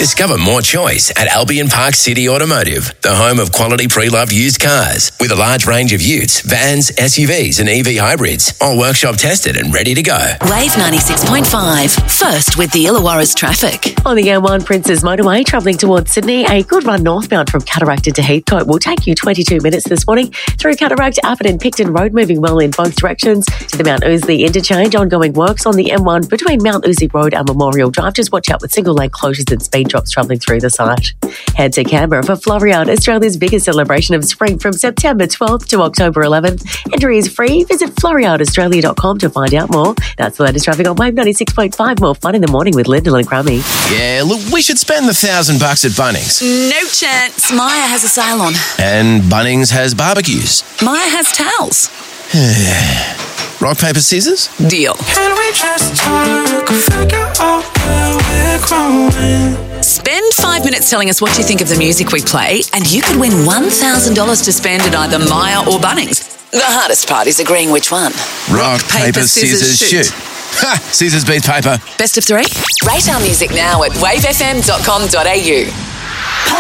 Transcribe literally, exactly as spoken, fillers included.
Discover more choice at Albion Park City Automotive, the home of quality pre-loved used cars with a large range of utes, vans, S U Vs and E V hybrids, all workshop tested and ready to go. Wave ninety-six point five, first with the Illawarra's traffic. On the M one Princes Motorway, travelling towards Sydney, a good run northbound from Cataract into Heathcote will take you twenty-two minutes this morning. Through Cataract, Appin and Picton Road, moving well in both directions. To the Mount Ousley interchange, ongoing works on the M one between Mount Ousley Road and Memorial Drive. Just watch out with single lane closures and speed drops travelling through the site. Head to Canberra for Floriade, Australia's biggest celebration of spring from September twelfth to October eleventh. Entry is free. Visit floriade australia dot com to find out more. That's the latest traffic on Wave ninety-six point five. More fun in the morning with Lyndall and Crummy. Yeah, look, we should spend the thousand bucks at Bunnings. No chance. Maya has a sale on. And Bunnings has barbecues. Maya has towels. Rock, paper, scissors? Deal. Can we just talk, figure out where we're growing? Spend five minutes telling us what you think of the music we play, and you could win one thousand dollars to spend at either Maya or Bunnings. The hardest part is agreeing which one. Rock, paper, scissors, shoot. Ha! Scissors beat paper. Best of three? Rate our music now at wave f m dot com dot a u.